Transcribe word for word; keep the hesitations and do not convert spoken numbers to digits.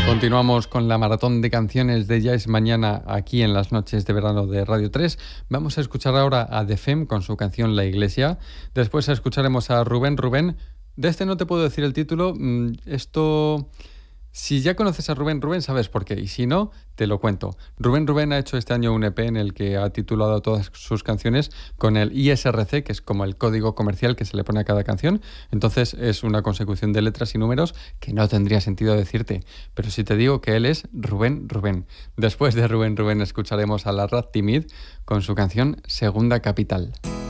Continuamos con la maratón de canciones de Ya es Mañana aquí en las noches de verano de Radio tres. Vamos a escuchar ahora a The Femme con su canción La Iglesia. Después escucharemos a Rubén Rubén. De este no te puedo decir el título. Esto... Si ya conoces a Rubén Rubén, sabes por qué. Y si no, te lo cuento. Rubén Rubén ha hecho este año un E P en el que ha titulado todas sus canciones con el I S R C, que es como el código comercial que se le pone a cada canción. Entonces es una consecución de letras y números que no tendría sentido decirte. Pero si te digo que él es Rubén Rubén. Después de Rubén Rubén escucharemos a La Rat Timid con su canción Segunda Capital.